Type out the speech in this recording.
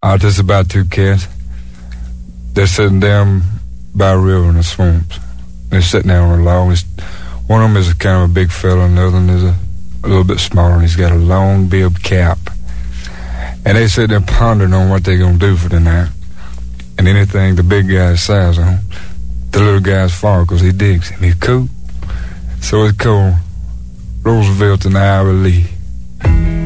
There's about 2 cats. They're sitting down by a river in the swamps. They're sitting there on a log. One of them is a kind of a big fella, and the other one is a little bit smaller, and he's got a long bib cap. And they sit there pondering on what they're going to do for the night. And anything the big guy says on, the little guy's for, because he digs him. He's cool. So it's called Roosevelt and Ira Lee.